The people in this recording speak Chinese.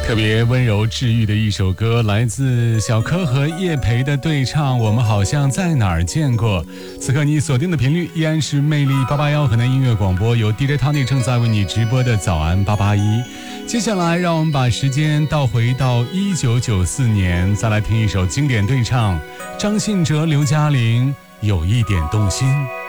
特别温柔治愈的一首歌，来自小柯和叶培的对唱，我们好像在哪儿见过。此刻你锁定的频率依然是魅力881河南音乐广播，由 DJ Tony 正在为你直播的早安881。接下来让我们把时间倒回到1994年，再来听一首经典对唱，张信哲、刘嘉玲，有一点动心。